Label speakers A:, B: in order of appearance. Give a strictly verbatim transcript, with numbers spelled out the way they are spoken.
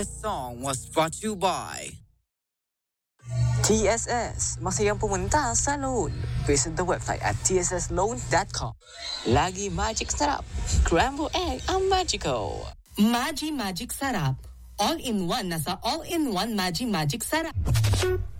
A: This song was brought to you by
B: T S S, masayang pumunta sa loan. Visit the website at t s s loan dot com. Lagi magic sarap. Scrambled egg ang magico.
C: Magi Magic Sarap. All-in-one na sa all-in-one Magi Magic Sarap.